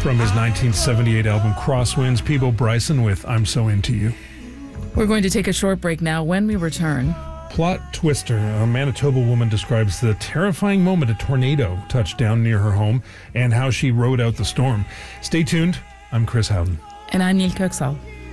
From his 1978 album Crosswinds, Peebo Bryson with I'm So Into You. We're going to take a short break now. When we return, Plot twister. A Manitoba woman describes the terrifying moment a tornado touched down near her home and how she rode out the storm. Stay tuned. I'm Chris Howden. and I'm Neil Kirksall.